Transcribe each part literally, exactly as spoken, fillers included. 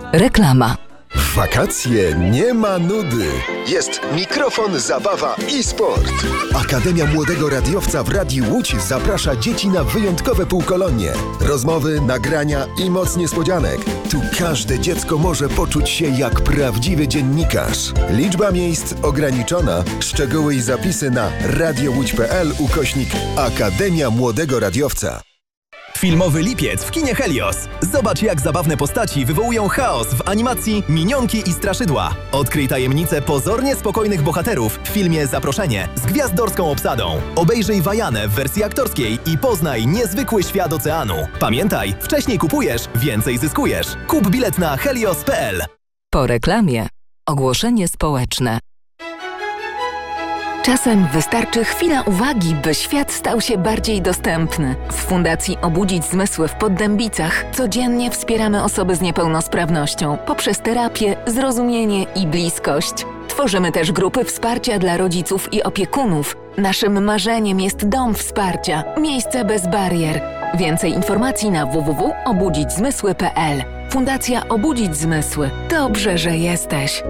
Reklama. W wakacje nie ma nudy. Jest mikrofon, zabawa i sport. Akademia Młodego Radiowca w Radiu Łódź zaprasza dzieci na wyjątkowe półkolonie. Rozmowy, nagrania i moc niespodzianek. Tu każde dziecko może poczuć się jak prawdziwy dziennikarz. Liczba miejsc ograniczona. Szczegóły i zapisy na radiołódź.pl ukośnik Akademia Młodego Radiowca. Filmowy lipiec w kinie Helios. Zobacz, jak zabawne postaci wywołują chaos w animacji Minionki i Straszydła. Odkryj tajemnicę pozornie spokojnych bohaterów w filmie Zaproszenie z gwiazdorską obsadą. Obejrzyj Wajanę w wersji aktorskiej i poznaj niezwykły świat oceanu. Pamiętaj, wcześniej kupujesz, więcej zyskujesz. Kup bilet na helios kropka p l. Po reklamie ogłoszenie społeczne. Czasem wystarczy chwila uwagi, by świat stał się bardziej dostępny. W Fundacji Obudzić Zmysły w Poddębicach codziennie wspieramy osoby z niepełnosprawnością poprzez terapię, zrozumienie i bliskość. Tworzymy też grupy wsparcia dla rodziców i opiekunów. Naszym marzeniem jest dom wsparcia, miejsce bez barier. Więcej informacji na w w w kropka obudzić zmysły kropka p l. Fundacja Obudzić Zmysły. Dobrze, że jesteś.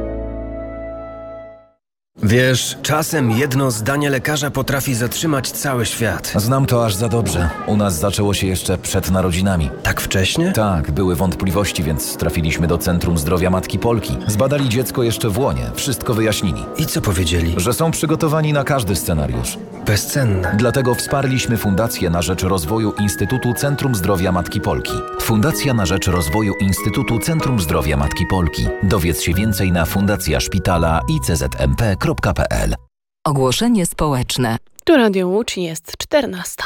Wiesz, czasem jedno zdanie lekarza potrafi zatrzymać cały świat. Znam to aż za dobrze. U nas zaczęło się jeszcze przed narodzinami. Tak wcześnie? Tak, były wątpliwości, więc trafiliśmy do Centrum Zdrowia Matki Polki. Zbadali dziecko jeszcze w łonie, wszystko wyjaśnili. I co powiedzieli? Że są przygotowani na każdy scenariusz. Bezcenne. Dlatego wsparliśmy Fundację na rzecz rozwoju Instytutu Centrum Zdrowia Matki Polki. Fundacja na rzecz rozwoju Instytutu Centrum Zdrowia Matki Polki. Dowiedz się więcej na fundacja szpitala i c z m p kropka p l. Ogłoszenie społeczne. Tu Radio Łódź, jest czternasta.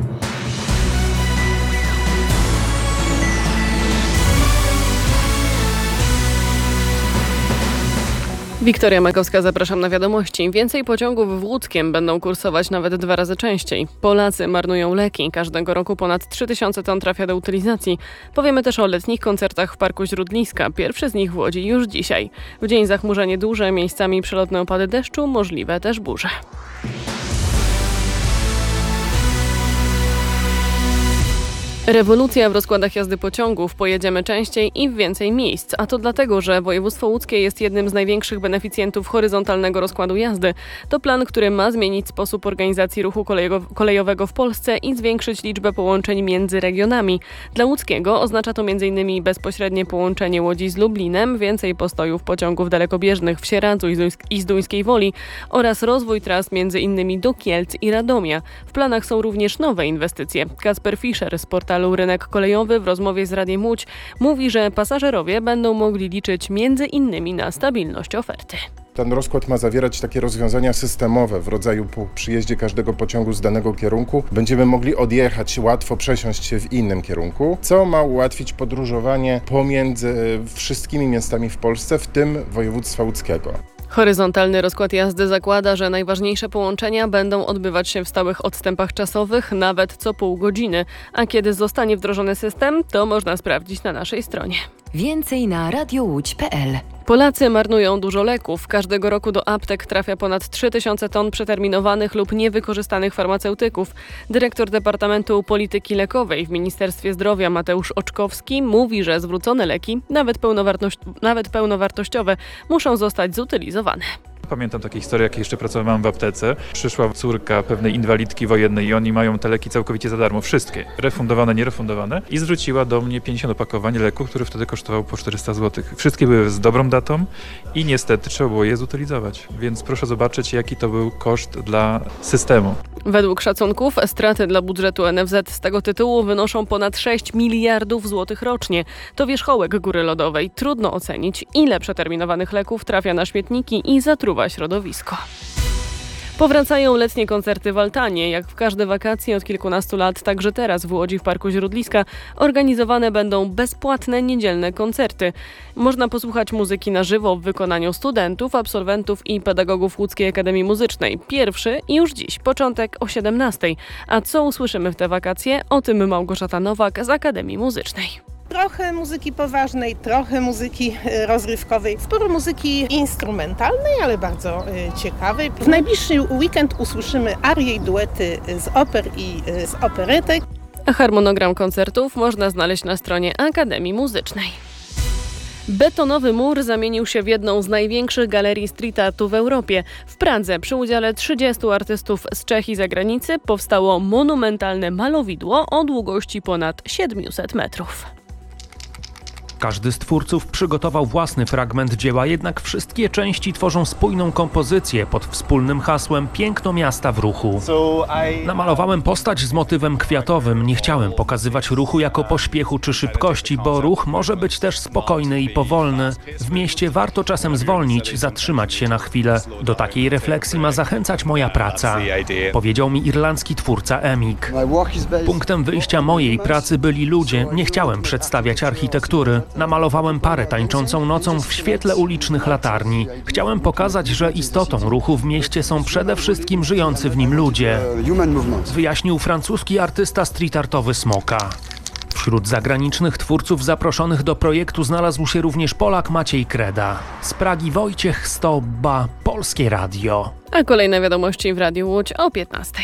Wiktoria Makowska, zapraszam na wiadomości. Więcej pociągów w Łódzkiem będą kursować nawet dwa razy częściej. Polacy marnują leki. Każdego roku ponad trzy tysiące ton trafia do utylizacji. Powiemy też o letnich koncertach w Parku Źródliska. Pierwszy z nich w Łodzi już dzisiaj. W dzień zachmurzenie duże, miejscami przelotne opady deszczu, możliwe też burze. Rewolucja w rozkładach jazdy pociągów. Pojedziemy częściej i w więcej miejsc. A to dlatego, że województwo łódzkie jest jednym z największych beneficjentów horyzontalnego rozkładu jazdy. To plan, który ma zmienić sposób organizacji ruchu kolejowego w Polsce i zwiększyć liczbę połączeń między regionami. Dla łódzkiego oznacza to między innymi bezpośrednie połączenie Łodzi z Lublinem, więcej postojów pociągów dalekobieżnych w Sieradzu i Zduńskiej Woli oraz rozwój tras między innymi do Kielc i Radomia. W planach są również nowe inwestycje. Kacper Fischer z portalu Rynek Kolejowy w rozmowie z Radiem Łódź mówi, że pasażerowie będą mogli liczyć między innymi na stabilność oferty. Ten rozkład ma zawierać takie rozwiązania systemowe w rodzaju po przyjeździe każdego pociągu z danego kierunku będziemy mogli odjechać, łatwo przesiąść się w innym kierunku, co ma ułatwić podróżowanie pomiędzy wszystkimi miastami w Polsce, w tym województwa łódzkiego. Horyzontalny rozkład jazdy zakłada, że najważniejsze połączenia będą odbywać się w stałych odstępach czasowych, nawet co pół godziny. A kiedy zostanie wdrożony system, to można sprawdzić na naszej stronie. Więcej na radiołódź kropka p l. Polacy marnują dużo leków. Każdego roku do aptek trafia ponad trzy tysiące ton przeterminowanych lub niewykorzystanych farmaceutyków. Dyrektor Departamentu Polityki Lekowej w Ministerstwie Zdrowia Mateusz Oczkowski mówi, że zwrócone leki, nawet, pełnowartość, nawet pełnowartościowe, muszą zostać zutylizowane. Pamiętam takie historie, jak jeszcze pracowałem w aptece. Przyszła córka pewnej inwalidki wojennej i oni mają te leki całkowicie za darmo, wszystkie, refundowane, nierefundowane, i zwróciła do mnie pięćdziesiąt opakowań leku, który wtedy kosztował po czterysta złotych. Wszystkie były z dobrą datą i niestety trzeba było je zutylizować, więc proszę zobaczyć, jaki to był koszt dla systemu. Według szacunków straty dla budżetu N F Z z tego tytułu wynoszą ponad sześć miliardów złotych rocznie. To wierzchołek góry lodowej. Trudno ocenić, ile przeterminowanych leków trafia na śmietniki i zatruwa środowisko. Powracają letnie koncerty w Altanie. Jak w każde wakacje od kilkunastu lat, także teraz w Łodzi w Parku Źródliska organizowane będą bezpłatne niedzielne koncerty. Można posłuchać muzyki na żywo w wykonaniu studentów, absolwentów i pedagogów Łódzkiej Akademii Muzycznej. Pierwszy już dziś, początek o siedemnastej. A co usłyszymy w te wakacje? O tym Małgorzata Nowak z Akademii Muzycznej. Trochę muzyki poważnej, trochę muzyki rozrywkowej, sporo muzyki instrumentalnej, ale bardzo ciekawej. W najbliższy weekend usłyszymy arie i duety z oper i z operetek. A harmonogram koncertów można znaleźć na stronie Akademii Muzycznej. Betonowy mur zamienił się w jedną z największych galerii street artu w Europie. W Pradze przy udziale trzydziestu artystów z Czech i zagranicy powstało monumentalne malowidło o długości ponad siedemset metrów. Każdy z twórców przygotował własny fragment dzieła, jednak wszystkie części tworzą spójną kompozycję pod wspólnym hasłem Piękno miasta w ruchu. Namalowałem postać z motywem kwiatowym. Nie chciałem pokazywać ruchu jako pośpiechu czy szybkości, bo ruch może być też spokojny i powolny. W mieście warto czasem zwolnić, zatrzymać się na chwilę. Do takiej refleksji ma zachęcać moja praca, powiedział mi irlandzki twórca Emig. Punktem wyjścia mojej pracy byli ludzie. Nie chciałem przedstawiać architektury. Namalowałem parę tańczącą nocą w świetle ulicznych latarni. Chciałem pokazać, że istotą ruchu w mieście są przede wszystkim żyjący w nim ludzie, wyjaśnił francuski artysta street artowy Smoka. Wśród zagranicznych twórców zaproszonych do projektu znalazł się również Polak Maciej Kreda. Z Pragi Wojciech Stobba, Polskie Radio. A kolejne wiadomości w Radiu Łódź o piętnastej.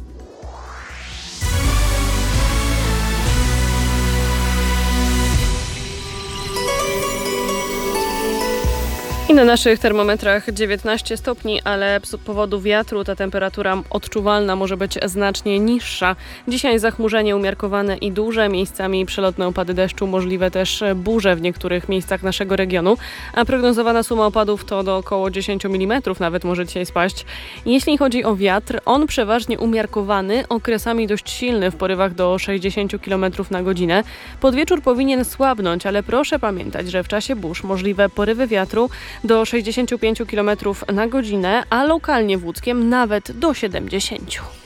I na naszych termometrach dziewiętnaście stopni, ale z powodu wiatru ta temperatura odczuwalna może być znacznie niższa. Dzisiaj zachmurzenie umiarkowane i duże, miejscami przelotne opady deszczu, możliwe też burze w niektórych miejscach naszego regionu, a prognozowana suma opadów to do około dziesięć milimetrów nawet może dzisiaj spaść. Jeśli chodzi o wiatr, on przeważnie umiarkowany, okresami dość silny w porywach do sześćdziesiąt kilometrów na godzinę. Pod wieczór powinien słabnąć, ale proszę pamiętać, że w czasie burz możliwe porywy wiatru do sześćdziesiąt pięć kilometrów na godzinę, a lokalnie w Łódzkiem nawet do siedemdziesięciu.